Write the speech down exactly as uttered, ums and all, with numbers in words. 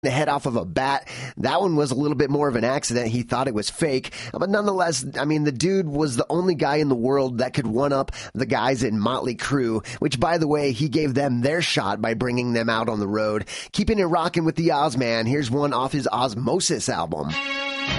the head off of a bat. That one was a little bit more of an accident. He thought it was fake. But nonetheless, I mean, the dude was the only guy in the world that could one-up the guys in Motley Crue, which, by the way, he gave them their shot by bringing them out on the road. Keeping it rocking with the Ozman, here's one off his Osmosis album.